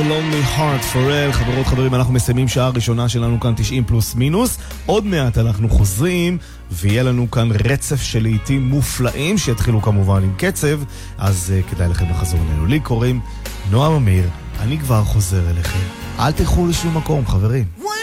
Lonely Heart Forever. חברות חברים, אנחנו מסיימים שעה ראשונה שלנו כאן 90 פלוס מינוס. עוד מעט אנחנו חוזרים ויהיה לנו כאן רצף של לעיתים מופלאים שיתחילו כמובן עם קצב, אז כדאי לכם לחזור אלינו. לי קוראים נועם אמיר, אני כבר חוזר אליכם, אל תלכו לשום מקום חברים.